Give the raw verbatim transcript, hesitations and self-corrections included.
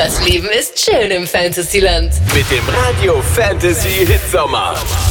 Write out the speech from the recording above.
Das Leben ist schön im Fantasyland. Mit dem Radio Fantasy Hitsommer.